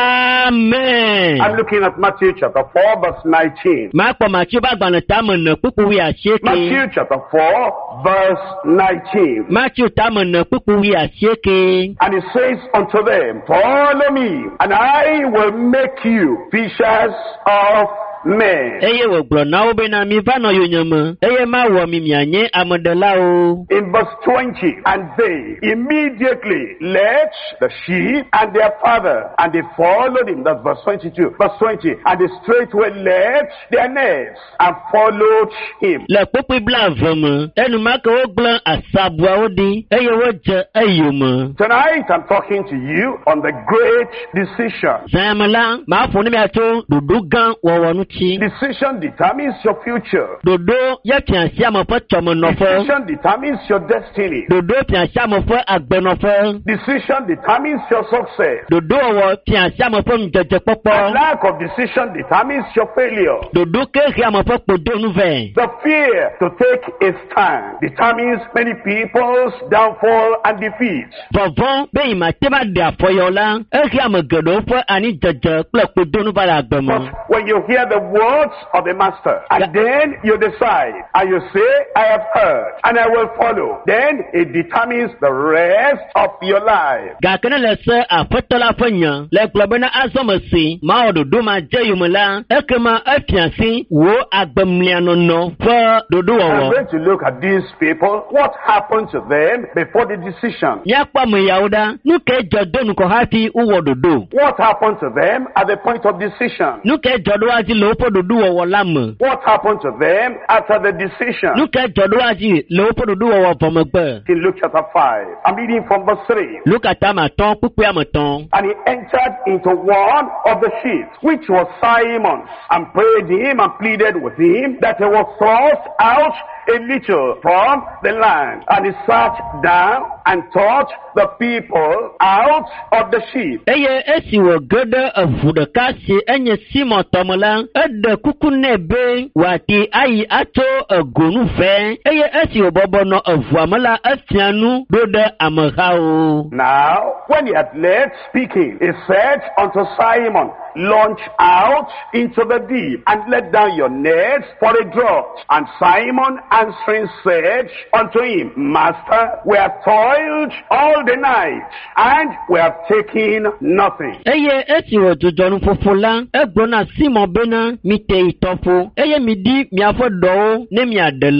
amen. I'm looking at Matthew chapter four, verse nineteen. Ma po ma chi ba gbana ta mo na pupu wi asieke. Matthew chapter four, verse nineteen. Matthew ta mo na pupu wi asieke. And he says unto them, follow me, and I will make you fishers of men. Eye wo glo na wo be na mi va no yonyama. Eye ma wo mi mianye amodela o. In verse twenty, and they immediately left the sheep and their father, and they followed him. That's verse twenty-two. Verse twenty, and they straightway left their nets and followed him. Le popi bla vama. Enu ma ko glo asabwa odi. Eye wo je ayuma. Tonight I'm talking to you on the great decision. Zamala ma fo ni mi ato dudu gan wo wonu chi. Decision determines your future. Dodo ye piansi amofo chomo nofo. Decision determines your destiny. Dodo piansi amofo agbenofo. Decision determines your success. Dodo wo piansi amofo mjeje popo. And lack of decision determines your failure. Dodo ke ri amofo podo nuve. The fear to take a stand determines many people's downfall and defeat. Vovon be imatema de afoyola. E ri amogedo fo ani jeje ple podo nuva la agbemo. But when you hear the words of the master, and Yeah. then you decide, and you say, I have heard, and I will follow, then it determines the rest of your life. Ga kana le se afotola fanya. Le globena azomasi. Ma ododo ma jeyumela. Ekema afiansi wo agbemliano no fo dodo I'm wo. going to look at these people, what happened to them before the decision. Nyakpa mu yauda. Nuke jodo nuko hafi uwo dodo. What happened to them at the point of decision. Nuke jodo aji lopo dodo wo lamu. What happened to them after the decision. Nuke jodo aji lopo dodo wo pomogbe. In Luke chapter five, I'm reading from verse three. Luka ta maton pupu amaton. And he entered into one of the ships, which was Simon, and prayed him and pleaded with him that he was thrust out a little from the land. And he sat down and taught the people out of the ship. Eye esi wo gede avude kasi enye Simon tomola. Ede kuku nebe wati ayi ato agonu ve. Eye esi wo bobo no avuamala afianu dode amahao. Now, when he had left speaking, he said unto Simon, launch out into the deep and let down your nets for a draught. And Simon answering said unto him, Master, we have toiled all the night and we have taken nothing. Eye esi wo jojonu fofola. Egbona Simon bena mite itofo. Eye midi mi afodo ne mi adela. Eye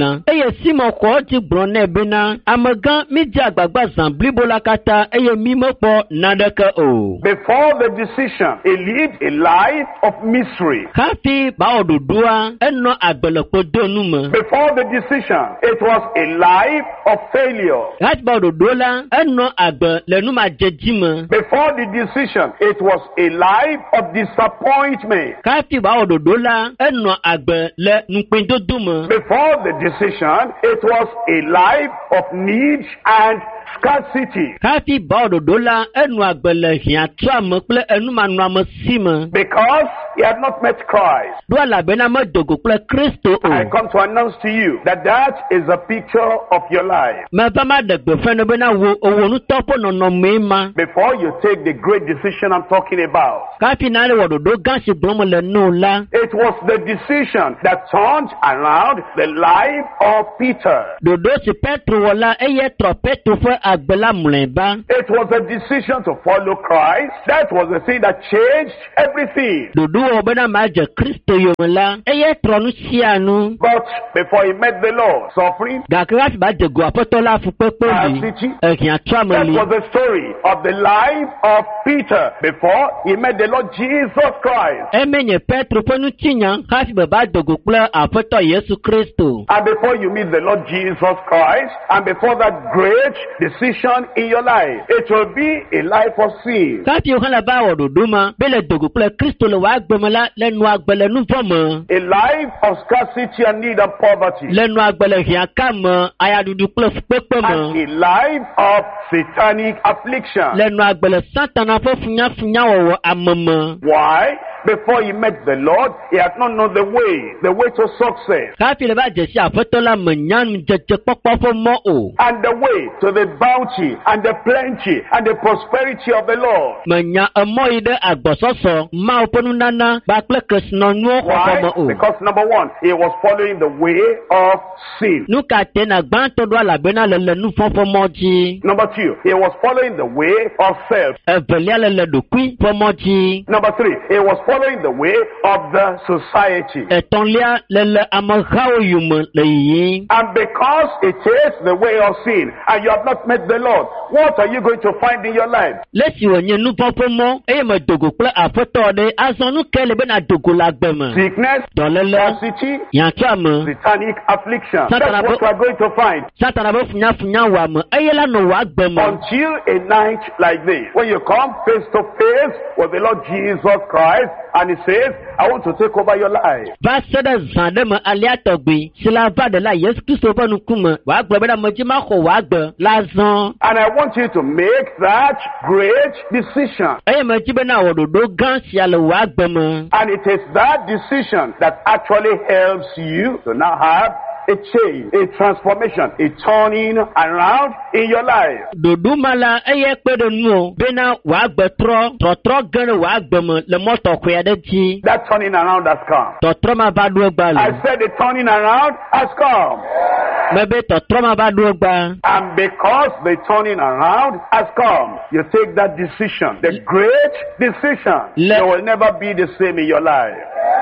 eye Simon ko ti gbronne bena amagan mi di agbagba zamblibo lakata eye mi mopo nadaka o. Before the decision, he lived a life of misery. Kafi ba odudua eno agbelepo donu mo. Before the decision, it was a life of failure. Kafi ba odudola eno agbe lenu ma jeji mo. Before the decision, it was a life of disappointment. Kafi ba odudola eno agbe le nupin dodo mo. Before the decision, it was a life of need and scarcity. Kafi ba odudola eno agbe le hiatra mo ple enu manua mo si mo. Because he had not met Christ. Do ala bena mo dogo ple Kristo o. I come to announce to you that that is a picture of your life. Me ba ma de gbe fene bena wo owo nu topo no no mema. Before you take the great decision I'm talking about. Kafi na le wododo gansi blomo le no la. It was the decision that turned around the life of Peter. Dodo si Petro wala eye tro Petro fo agbela mleba. It was a decision to follow Christ. That was the thing that changed everything. Dodo obena maje Kristo yola eye tro nu sianu. But before he met the Lord, suffering, Gakrat ba de go apostola fu pepe li. Ekin that atramali. was the story of the life of Peter before he met the Lord Jesus Christ. Emenye Petro fo nu tinya kafi be ba dogo ple apoto Yesu Kristo. And before you meet the Lord Jesus Christ, and before that great decision in your life, it will be a life of sin. Kafi yohana ba wododo ma bele dogo ple Kristo le wa agbemala le nu agbele nu vomo. A life of scarcity and need and poverty. Le nu agbele hiaka mo ayadudu ple pepe mo. And a life of satanic affliction. Le nu agbele satana fo funya funya wo amama. Why? Before he met the Lord, he had not known the way, the way to success. Kafi le ba jesi afotola menyan jeje popo fo mo o. And the way to the bounty and the plenty and the prosperity of the Lord. Menya amo ide agbososo ma oponu nana ba ple kesno nu Why? mo o. Because number one, he was following the way of sin. Nu ka te na gban to do ala bena le le nu fofo moji. Number two, he was following the way of self. Evelia le le do kui fo moji. Number three, he was following the way of the society. Etonlia le le amahao yume le yi. And because it is the way of sin, and you have not met the Lord, what are you going to find in your life? Lesi wonye nu fofo mo e me dogo ple afoto de azonu kele bena dogo la gbema. Sickness, Dolele scarcity, yancha mo. satanic affliction. Satan That's what we are going to find. Satana bo funya funya wa mo ayela no wa gbema. Until a night like this, when you come face to face with the Lord Jesus Christ, and he says, I want to take over your life. Va sada zande mo aliato gbe sila va de la Yesu Kristo bo nu kuma wa gbe bena mo ji ma ko wa gbe lazan. And I want you to make that great decision. Eye mo ji bena wododo gan sia le wa gbe mo. And it is that decision that actually helps you to now have a change, a transformation, a turning around in your life. Dodo mala eye pe de nu bena wa gbe tro tro tro gan wa gbe mo le moto ko ya de ji. That turning around has come. To tro ma ba do gba I le. said the turning around has come. Mebe to tro ma ba do gba. And because the turning around has come, you take that decision, the great decision. Le- You will never be the same in your life.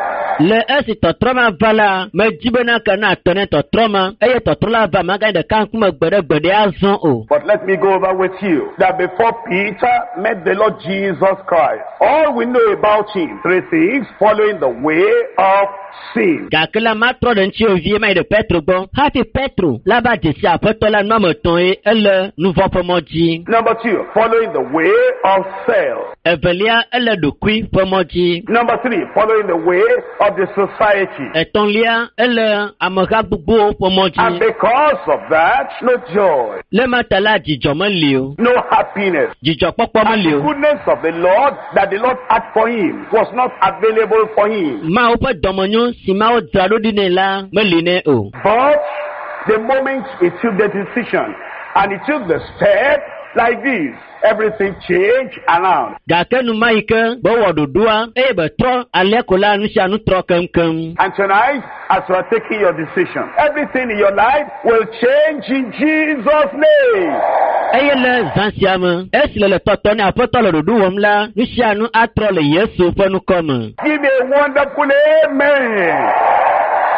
Le esi to tro ma vala me ji bena kana tone to tro ma eye to tro la va ma ga de kan kuma gbede gbede azon o. But let me go over with you that before Peter met the Lord Jesus Christ, all we know about him, three things, following the way of sin. Kakela ma tro de nti ovie ma de Petro bon. Hafi Petro la ba de si afoto la no mo ton e ele nu vo pomoji. Number two, following the way of self. Evelia ele do kui pomoji. Number three, following the way of the society. Etonlia ele amaga bubu And pomoji. because of that, no joy, Le matala jijo mo le o. no happiness. Jijo popo mo And le the o. goodness of the Lord that the Lord had for him was not available for him. Ma o pe domonyo si ma o drado dine la me le ne o. But the moment he took the decision and he took the step like this, everything changed around. Gake nu ma ike bo wododua e be tro ale ko la nu sia nu tro kem kem. And tonight, as you are taking your decision, everything in your life will change in Jesus' name. Eye le zansia me esi le le toto ni afoto le dodu wom la nu sia nu atro le Yesu fo nu kom. Give me a wonderful amen.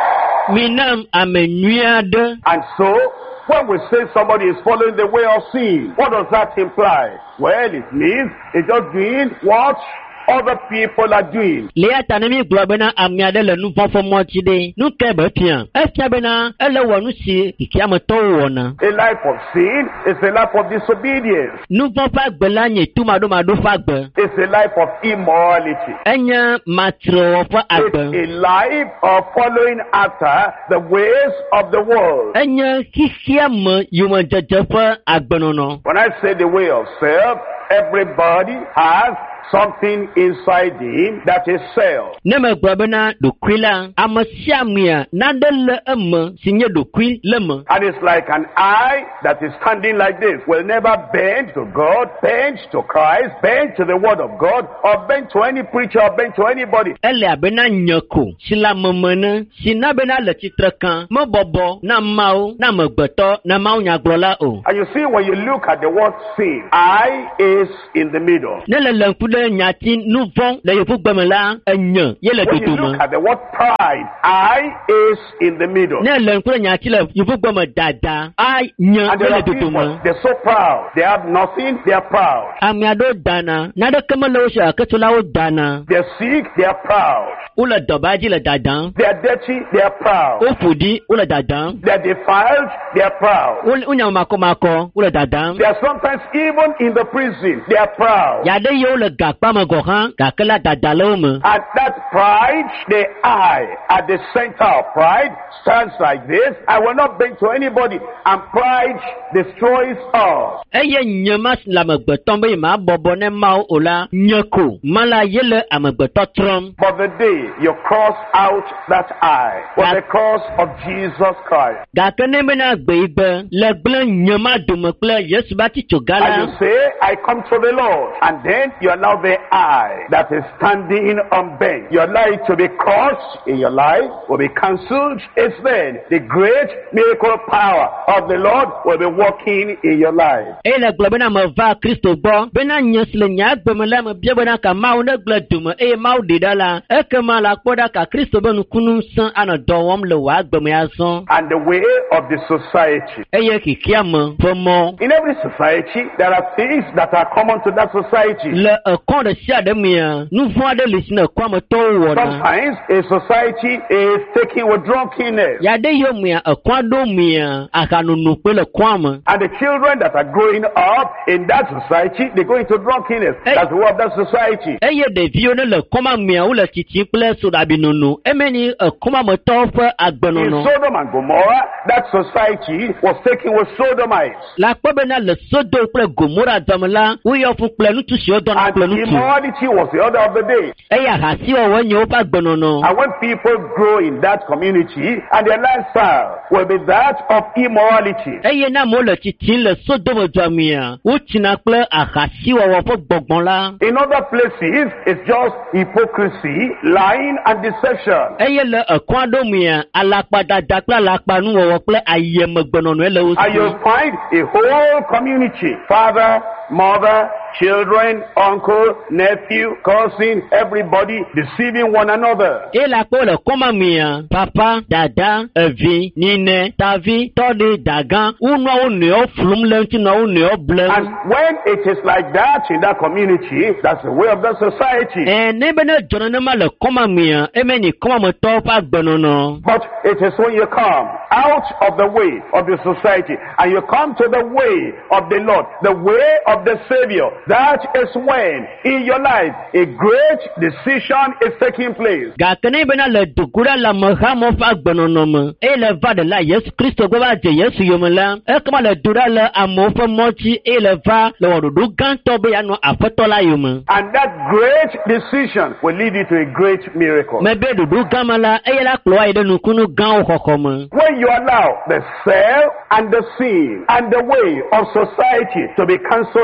minam amenyuade. And so, when we say somebody is following the way of sin, what does that imply? Well, it means it's just doing what other people are doing. Lea tanemi globena amiade le nu fofo mochide. Nu kebe pian. Efia bena ele wonu si ikiama to wona. A life of sin is a life of disobedience. Nu fofa gbela nye tuma do ma do fagbe. It's a life of immorality. Enya matro fa It's agbe. a life of following after the ways of the world. Enya kisia mo yuma jejefa agbenono. When I say the way of self, everybody has something inside him that is self. Nema globena do kwila amasiamia nadele emme sinye do kwi lema. And it's like an eye that is standing like this, will never bend to God, bend to Christ, bend to the word of God, or bend to any preacher, or bend to anybody. Ele abena nyoko sila momene sina bena le chitrekan mo bobo na mau na megbeto na mau nyaglola o. And you see, when you look at the word sin, I is in the middle. Nele lenkude nyati nouvon le yofu gbemela enye yele When you dodoma. look at the word pride, I is in the middle. Ne lenkude nyati le yofu gbeme dada ai nye And there yele are people, dodoma. they're so proud. They have nothing, they are proud. Amiado dana nade kemele o sha ketula o dana. They're sick, they are proud. Ule dobaji le dadan. They are dirty, they are proud. O fudi ule dadan. They are defiled, they are proud. Ule unya mako mako ule dadan. They are sometimes even in the prison, they are proud. Yade yo le gakpa me gohan gakela dadalo me. And that pride, the I at the center of pride stands like this. I will not bend to anybody. And pride destroys us. Eye nyemas la megbeton be ma bobo ne mau ola nyeko mala yele amegbeto trom. But the day you cross out that I was the cross of Jesus Christ. Gakene mena gbe le gble nyema dume kple Yesu bati And you chogala. say, I come to the Lord. And then you allow the I that is standing unbent. You allow it to be crushed in your life, will be cancelled. It's then the great miracle power of the Lord will be working in your life. Ele gble bena me va Kristo bo bena nyesle nya gbe me la me bia bena ka mau ne gble dume e mau didala ekema la kpoda ka Kristo benu kunu san ana dowom le wa gbe me ason. And the way of the society. Eye kikiame fomo In every society, there are things that are common to that society. le ekon de sia de mia nu vo ade lisine kwame to wona. Sometimes a society is taken with drunkenness. Yade yo mia ekwan do mia akanunu pe le kwame. And the children that are growing up in that society, they go into drunkenness. Hey. That's the way of that society. Eye devio ne le koma mia ou le titi ple sodabinono. Emeni ekoma me to fe In agbenono. Sodom and Gomorrah, that society was taken with sodomites. La kpobe na le sodo ple gomora damla ou yo fu ple nutu si odon And ple nutu. immorality was the order of the day. Eye hasi o wenye opa agbenono. And when people grow in that community, and their lifestyle will be that of immorality. Eye na mo le titi le sodo me jamia. Ou tina ple ahasi o wo fo gbogbon la. In other places, it's just hypocrisy, lying, and deception. Eye le ekwan do mia alakpa dada ple alakpa nu wo ple ayeme gbenono ele o And you'll find a whole community, father, mother, children, uncle, nephew, cousin, everybody deceiving one another. E la po le koma mia, papa, dada, evi, nine, tavi, todi, dagan, unwa une o flum lenti na une o blem. And when it is like that in that community, that's the way of the society. E nebe ne jone ma le koma mia, e meni koma me to pa gbenono. But it is when you come out of the way of the society and you come to the way of the Lord, the way of the Savior, that is when in your life a great decision is taking place. Ga kene bena le dugura la maha mo fa gbenono me. E le va de la Yesu Kristo go ba je Yesu yomela. E kama le dura le amo fa mochi e le va le wodu ganto be ya no afeto la yome. And that great decision will lead you to a great miracle. Mebe dudu gamala e la kloa ide nukunu gan okokome. When you allow the self and the sin and the way of society to be cancelled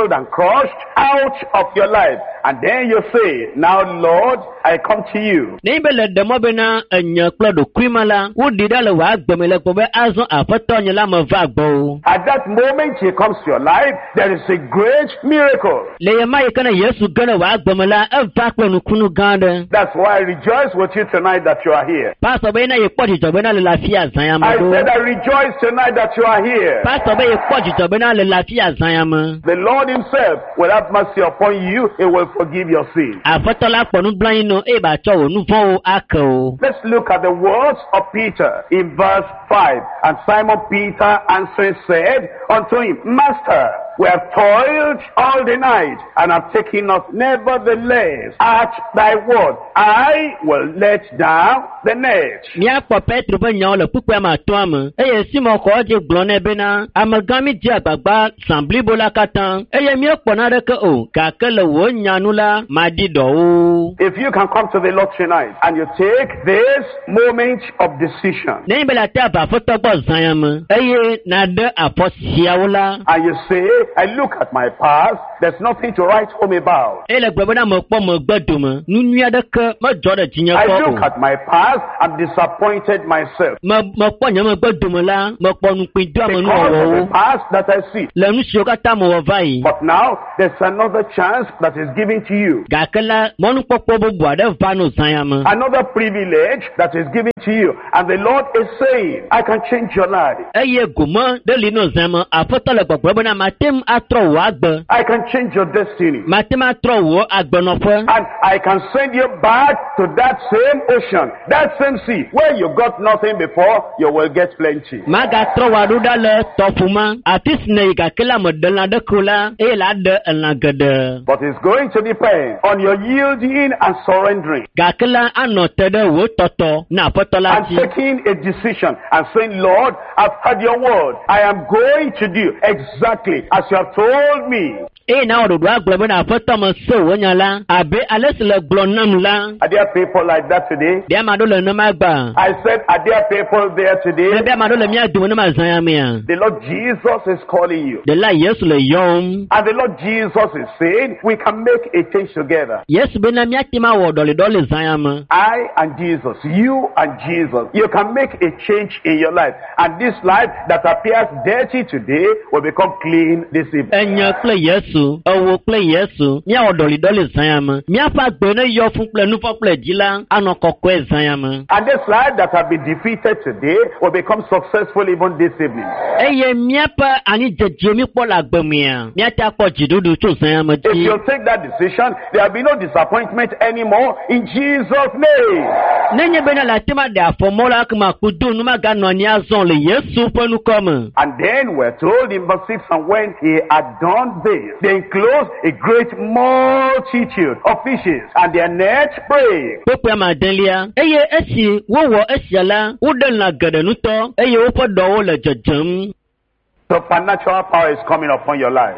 trampled and crushed out of your life. And then you say, now Lord, I come to you. Nebele demo bena enye klodo kwimala udida le wa gbemele pobe azon afoto nyela mo vagbo. At that moment he comes to your life, there is a great miracle. Le yema yekana Yesu gana wa gbemela eva kwenu kunu gande. That's why I rejoice with you tonight that you are here. Pastor bena yekpoti to bena le lafia zanyama. I said I rejoice tonight that you are here. Pastor be yekpoti to bena le lafia zanyama. The Lord himself will have mercy upon you. He will forgive your sin. Afoto la ponu blan no e ba cho nu fo akọ. Let's look at the words of Peter in verse five. And Simon Peter answering said unto him, Master, we have toiled all the night and have taken us. Nevertheless, at thy word, I will let down the net. Mia po Petro be nyawo le pupu ma to am. Eye Simon ko je gbon na be na amagami di agbagba assembly bola katan. Eye mi opo na reke o ka kele wo nyanu la madi do o. If you can come to the Lord tonight and you take this moment of decision. Ne be la ta ba foto gbo zanyam. Eye na de aposiawola. And you say, I look at my past, there's nothing to write home about. Ele gbebo na mo po mo gbadum. Nunu adaka mo jode tinya I ko. look at my past, I'm disappointed myself. Mo mo po nya mo gbadum la, mo po nu pin do mo nu Because of the owo. past that I see. Le nu si o ka ta mo wo vai. But now, there's another chance that is given to you. Ga kala mo nu popo bo bo ade va no zanyam. Another privilege that is given to you. And the Lord is saying, I can change your life. Eye gumo de li no zama afoto le gbogbo na matem atro wo agbe. I can change your destiny. Matem atro wo agbenofo. And I can send you back to that same ocean, that same sea, where you got nothing before, you will get plenty. Maga tro wa ruda le tofuma. Atis ne ga kala modela de kula e la de elagede. But it's going to depend on your yielding and surrendering. Ga kala anote de wo toto na afoto la And ti. taking a decision and saying, Lord, I've heard your word. I am going to do exactly as you have told me. E na ododo agbe na afoto mo so wonyala. Abe alesle glon nam la. Are there people like that today? De ma do le no magba. I said, are there people there today? De ma do le mi adu no ma zanyam. The Lord Jesus is calling you. De la Yesu le yom. And the Lord Jesus is saying, we can make a change together. Yesu be na mi atima wo dole dole zanyam. I and Jesus, you and Jesus, you can make a change in your life. And this life that appears dirty today will become clean this evening. Enya ple Yesu, owo ple Yesu, mi awo dole dole zanyam. Mi afa gbe na yo fun ple nu fo ple jila, anokoko e zanyam. And this life that have been defeated today will become successful even this evening. Eye mi apa ani jeje mi po la gbe mi a. Mi ata po jidudu to zanyam If ti. you take that decision, there will be no disappointment anymore in Jesus' name. Nenye be na la tema de afomola kuma kudu nu ma ga no ni azon le Yesu po nu come. And then we're told in verse six, and when he had done this, they enclosed a great multitude of fishes, and their nets brake. Popo ma denlia. Eye esi wo wo esiala, wo de na gede nu to. Eye wo po do wo le jejem. Supernatural power is coming upon your life.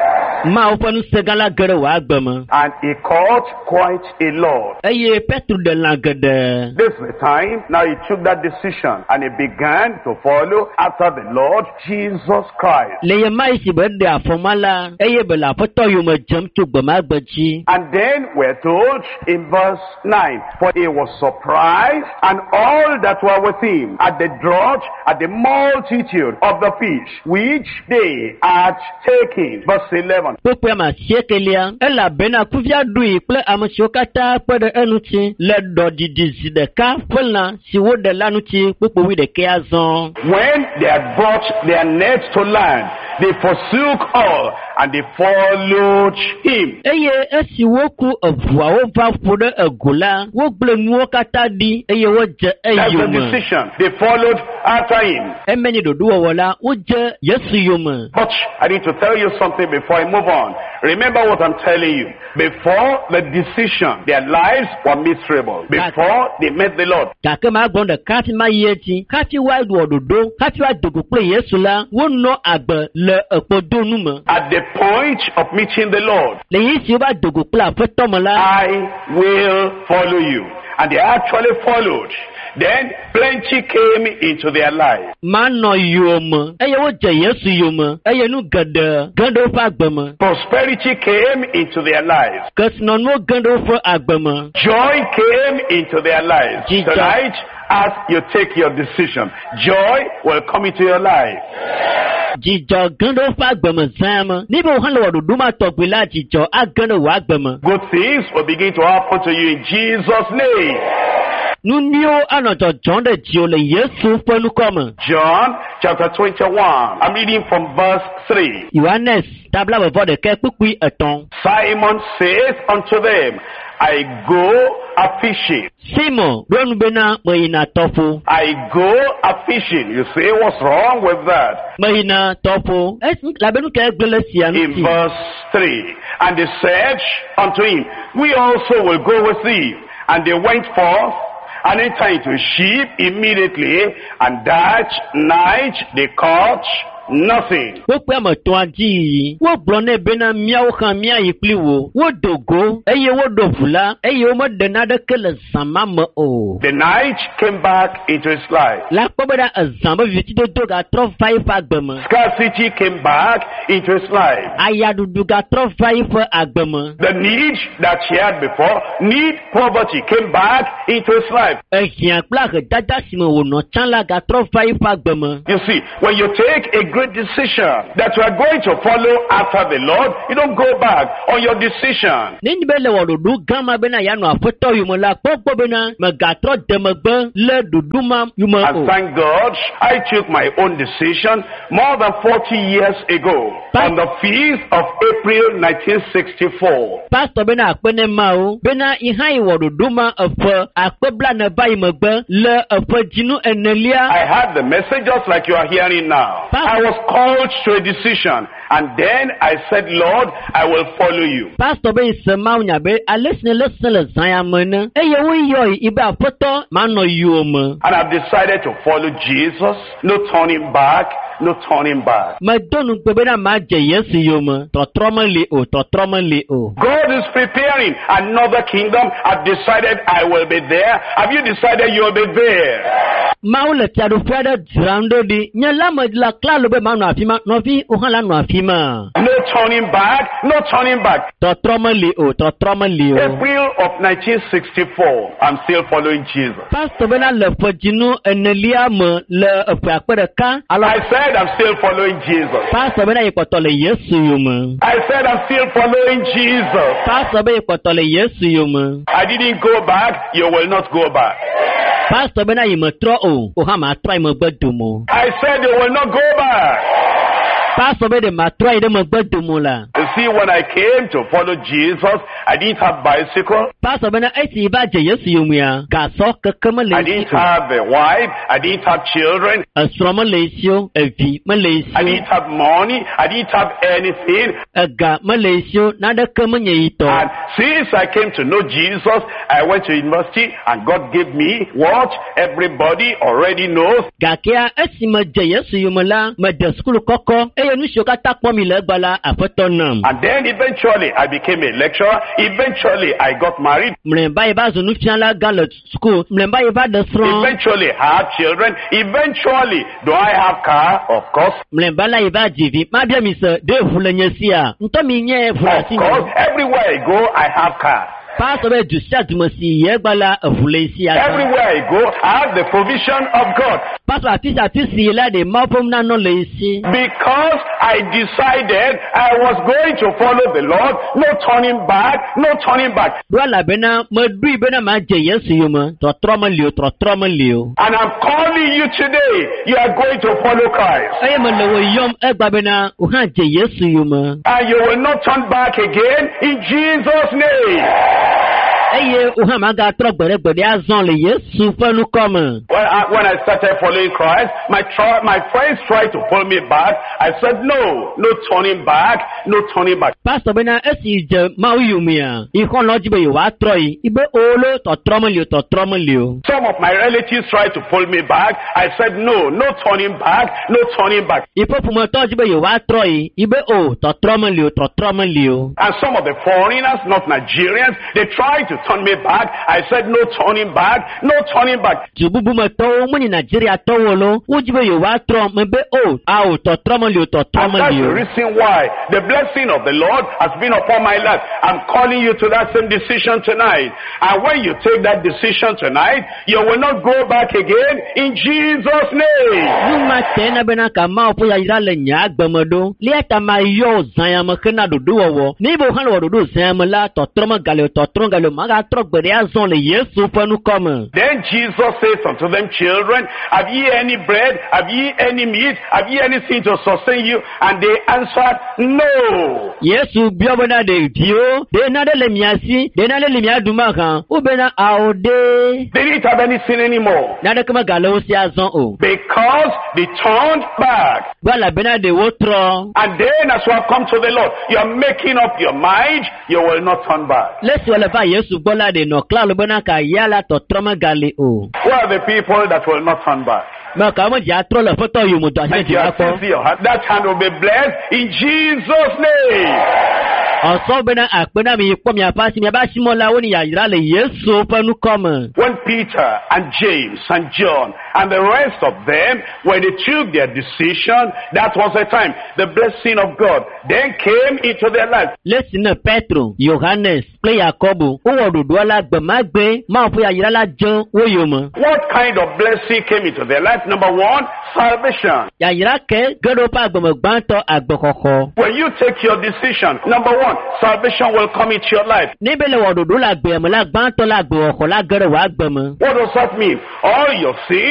Ma wo po nu segala gede wa agbema. And he caught quite a lot. Eye Petru de la gede. This is the time. Now he took that decision and he began to follow after the Lord Jesus Christ. Le ye mai si be de afomala. Eye be la foto yo me jem tu gbe ma gbeji. And then we're told in verse nine, for he was surprised, and all that were with him at the draught, at the multitude of the fish which they had taken. Verse eleven. Popo ma siekelia. Ela bena kuvia dui ple amosiokata pe de enuti. Le do didi zideka pelna si wo de lanuti popo wi de ke azon. When they had brought their nets to land, they forsook all and they followed him. Eye esi wo ku evua wo va fu de egola. Wo gble nuwo kata di eye wo je That's the eyome. decision. They followed after him. Emeni dodo wo wala wo je Yesu yome. But I need to tell you something before I move on. Remember what I'm telling you. Before the decision, their lives were miserable. Before they met the Lord. Kake ma gbon de kati ma yeti. Kati wa do dodo. Kati wa dogo ple Yesu la. Wo no agbe le epodo nu me. At the point of meeting the Lord, Le yi si wo ba dogo ple afeto me la. I will follow you. And they actually followed. Then plenty came into their lives. Mano yoma. Eye wo je Yesu yoma. Eye nu gada. Gando fa agbama. Prosperity came into their lives. Kas non mo gando fa agbama. Joy came into their lives. Jesus. Tonight, as you take your decision, joy will come into your life. Jijo gando fa agbama zama. Nibo han lo duma togbe la jijo agando wa agbama. Good things will begin to happen to you in Jesus' name. Nunio anoto John de Jiole Yesu fonu koma. John chapter twenty-one. I'm reading from verse three. Yohanes tabla before the ke pukui eton. Simon says unto them, I go a fishing. Simon, don bena moina tofu. I go a fishing. You say, what's wrong with that? Moina tofu. Es la benu ke gbele sian. In verse three. And they said unto him, we also will go with thee. And they went forth and entered into a ship immediately, and that night they caught nothing. Wo pe mo to aji wo blone bena miawo kan mia yipli wo wo dogo eye wo dovula eye wo mo de na de kele samama o. The night came back into his life. La pobeda azamba viti do do ga tro five agbema. Scarcity came back into his life. Aya dudu ga tro five agbema. The need that he had before, need poverty, came back into his life. Ehian pla ke dada simo wo no chan la ga tro five agbema. You see, when you take a great decision that you are going to follow after the Lord, you don't go back on your decision. Nini bele wo dudu gama bena ya no afoto yumo la popo bena me ga tro demegbe le duduma yumo o. And thank God, I took my own decision more than forty years ago on the feast of April nineteen sixty-four. Pastor bena akpene mao bena ihai wo duduma afa akpebla na bai megbe le afa jinu enelia. I had the message just like you are hearing now. I was called to a decision, and then I said, Lord, I will follow you. Pastor be semau nyabe alesne lesele zayamene eye we yo ibe apoto mano yuoma. And I've decided to follow Jesus, no turning back, no turning back. Madonu pebena maje Yesu yoma totroma le o totroma le o. God is preparing another kingdom. I've decided I will be there. Have you decided you will be there? Maule tiado fada drando di nyala madla klalo be manu afima novi ohala no afima. No turning back, no turning back. Totroma le o totroma le o. April of nineteen sixty-four, I'm still following Jesus. Pastor bena le fojinu enelia me le afa akpereka. I said I'm still following Jesus. Pastor bena ikoto le Yesu yoma. I said I'm still following Jesus. Pastor be ikoto le Yesu yoma. I didn't go back, you will not go back. Pastor bena yimetro o o ha ma try mo gbedumo. I said you will not go back. Pastor be de ma try de mo gbedumo la. You see, when I came to follow Jesus, I didn't have bicycle. Pastor bena eti ba je Yesu yomia ga so kekema le. I didn't have a wife. I didn't have children. Asroma lesio evi malesio. I didn't have money. I didn't have anything. Aga malesio na de kemenye ito. And since I came to know Jesus, I went to university and God gave me what everybody already knows. Ga kia esima je Yesu yomala ma de school koko eye nu shoka takpo mi le gbala afetonam. And then eventually I became a lecturer. Eventually I got married. Mlemba iba zonu fiala gala school. Mlemba iba de front. Eventually I had children. Eventually, do I have car? Of course. Mlemba la iba jivi. Ma bia mi se de fulenyesia. Nto mi nye fulasi. Of course, everywhere I go, I have car. Pastor be jusia dumasi yegbala fulesia. Everywhere I go, I have the provision of God. Pastor atisi atisi la de mapom na no lesi. Because I decided I was going to follow the Lord, no turning back, no turning back. Brala bena madri bena ma je Yesu yoma to troma lio to troma lio. And I'm calling you today, you are going to follow Christ. Aye malewo yom egba bena uha je Yesu yoma. And you will not turn back again in Jesus' name. Aye uha maga tro gbere gbere azon le Yesu fenu come. When I, when I started following Christ, my tr- my friends tried to pull me back. I said, no, no turning back, no turning back. Pastor bena esi je ma uyumia. Ikon lojibe yo wa troi ibe olo to troma lio to troma lio. Some of my relatives tried to pull me back. I said, no, no turning back, no turning back. Ipo pumo tojibe yo wa troi ibe o to troma lio to troma lio. And some of the foreigners, not Nigerians, they tried to turn me back. I said no turning back, no turning back. Jububu mato muni Nigeria towolo. Ujibe yo wa trom mbe o. Ao to tromoli to And that's the reason why the blessing of the Lord has been upon my life. I'm calling you to that same decision tonight. And when you take that decision tonight, you will not go back again in Jesus' name. Numa tena bena kama opo ya irale nya agbemodo. Lieta ma yo zanyama kena dudu wo. Nibo kan wo dudu zanyama la to troma gale to tron gale maga trok bere azon le Yesu fanu come. Then Jesus says unto them, children, have ye any bread? Have ye any meat? Have ye anything to sustain you? And they answered, no. Yesu biobona de dio. De na de le miasi. De na de le miaduma kan. Ubena aode. They didn't have anything anymore. Nada kama gale osi azon o. Because they turned back. Bala bena de wotro. And then as you have come to the Lord, you are making up your mind, you will not turn back. Let's wala ba Yesu bola de no klalo bena ka yala to troma gale o. Who are the people that will not turn back? Maka mo ja tro le foto yu mo do And you are sincere, your heart, that hand will be blessed in Jesus' name. Ọ̀sọ́ bẹ́nà àpẹ́nà mi pọ̀ mi àpá sí mi àbá símọ́ láwọ́ ní yàrá lè Yéṣu fẹ́nu kọ́mọ̀. When Peter and James and John and the rest of them, when they took their decision, that was the time the blessing of God then came into their life. Lẹ́sìn náà Petro, Yohanes, pé Yakobo, ó wọ̀ dòdò alágbèmágbé máa fún yàrá lájọ́ wóyò mọ́. What kind of blessing came into their life? Number one, salvation. Yàrá kẹ́ gẹ́dọ̀ pa àgbọ̀mọ̀gbántọ́ àgbọ̀kọ̀kọ̀. When you take your decision, number one, salvation will come into your life. Níbẹ̀ lè wọ̀ dòdò lágbèmọ̀ lágbántọ́ lágbọ̀kọ̀ lágẹ̀rẹ̀ wà gbẹ̀mọ̀. What does that mean? All your sins